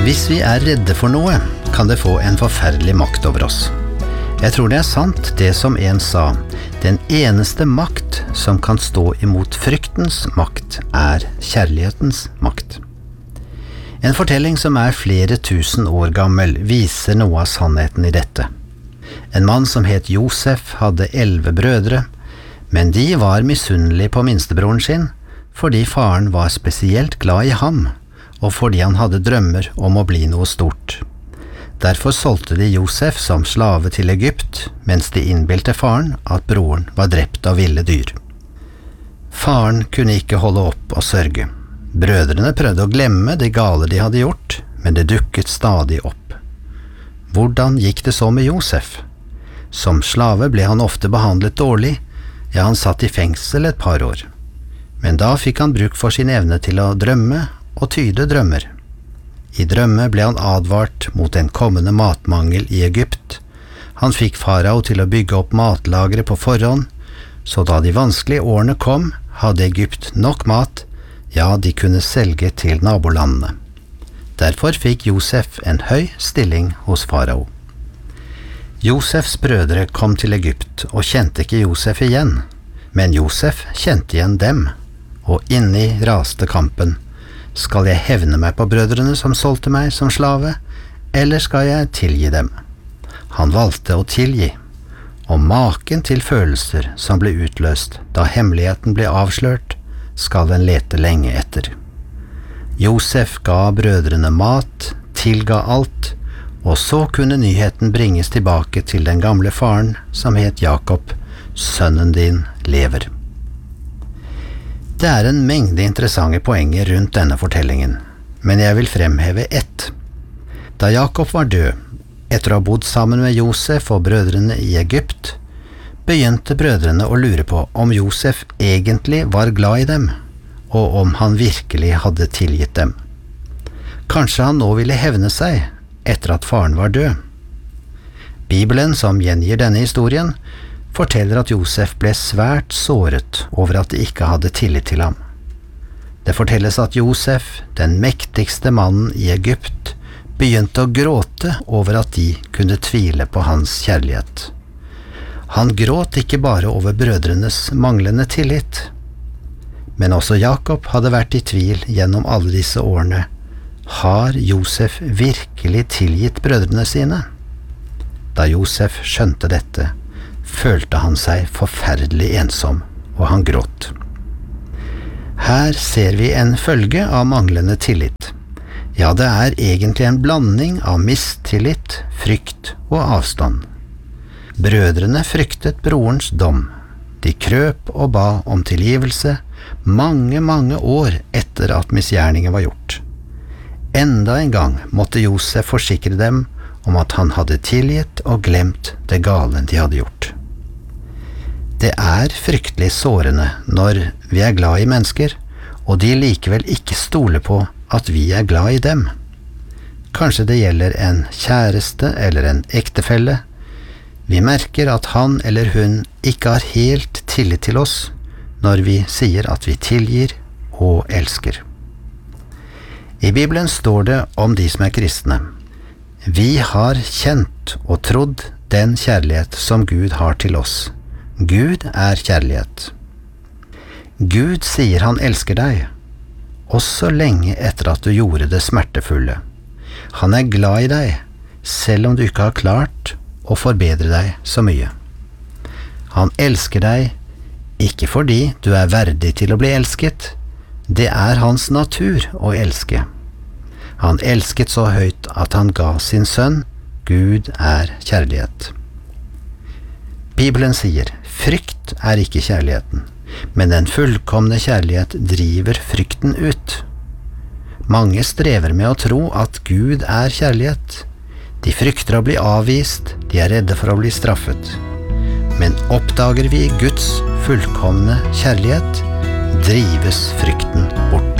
Hvis vi er redde for noe, kan det få en forferdelig makt over oss. Jeg tror det er sant det som en sa, den eneste makt som kan stå imot fryktens makt er kjærlighetens makt. En fortelling som er flere tusen år gammel viser noe av sannheten i dette. En mann som het Josef hadde 11 brødre, men de var misunnelige på minstebroren sin, fordi faren var spesielt glad i ham, og fordi han hadde drømmer om å bli noe stort. Derfor solgte de Josef som slave til Egypt, mens de innbilte faren at broren var drept av ville dyr. Faren kunne ikke holde opp og sørge. Brødrene prøvde å glemme det gale de hadde gjort, men det dukket stadig opp. Hvordan gikk det så med Josef? Som slave ble han ofte behandlet dårlig, ja, han satt i fengsel et par år. Men da fikk han bruk for sin evne til å drømme og tyde drømmer. I drømme ble han advart mot en kommende matmangel i Egypt. Han fikk farao til å bygge opp matlagre på forhånd, så da de vanskelige årene kom, hadde Egypt nok mat, ja, de kunne selge til nabolandene. Derfor fikk Josef en høy stilling hos farao. Josefs brødre kom til Egypt og kjente ikke Josef igjen, men Josef kjente igjen dem, og inni raste kampen. Skal jeg hevne meg på brødrene som solgte meg som slave, eller skal jeg tilgi dem? Han valgte å tilgi, og maken til følelser som ble utløst da hemmeligheten ble avslørt, skal en lete lenge etter. Josef ga brødrene mat, tilga alt, og så kunne nyheten bringes tilbake til den gamle faren som het Jakob, sønnen din lever. Det er en mengde interessante poenger rundt denne fortellingen, men jeg vil fremheve ett. Da Jakob var død, etter å ha bodd sammen med Josef og brødrene i Egypt, begynte brødrene å lure på om Josef egentlig var glad i dem, og om han virkelig hadde tilgitt dem. Kanskje han nå ville hevne seg etter at faren var død. Bibelen, som gjengir denne historien, forteller at Josef ble svært såret over at de ikke hadde tillit til ham. Det fortelles at Josef, den mektigste mannen i Egypt, begynte å gråte over at de kunne tvile på hans kjærlighet. Han gråt ikke bare over brødrenes manglende tillit, men også Jakob hadde vært i tvil gjennom alle disse årene. Har Josef virkelig tilgitt brødrene sine? Da Josef skjønte dette, følte han seg forferdelig ensom, og han gråt. Her ser vi en følge av manglende tillit. Ja, det er egentlig en blanding av mistillit, frykt og avstand. Brødrene fryktet brorens dom. De krøp og ba om tilgivelse mange år etter at misgjerningen var gjort. Enda en gang måtte Josef forsikre dem om at han hadde tilgitt og glemt det gale de hadde gjort. Det er fryktelig sårende når vi er glad i mennesker, og de likevel ikke stoler på at vi er glad i dem. Kanskje det gjelder en kjæreste eller en ektefelle. Vi merker at han eller hun ikke har helt tillit til oss når vi sier at vi tilgir og elsker. I Bibelen står det om de som er kristne. Vi har kjent og trodd den kjærlighet som Gud har til oss. Gud er kjærlighet. Gud sier han elsker deg, også lenge etter at du gjorde det smertefulle. Han er glad i deg, selv om du ikke har klart å forbedre deg så mye. Han elsker deg, ikke fordi du er verdig til å bli elsket, det er hans natur å elske. Han elsket så høyt at han ga sin sønn, Gud er kjærlighet. Bibelen sier, frykt er ikke kjærligheten, men den fullkomne kjærlighet driver frykten ut. Mange strever med å tro at Gud er kjærlighet. De frykter å bli avvist, de er redde for å bli straffet. Men oppdager vi Guds fullkomne kjærlighet, drives frykten bort.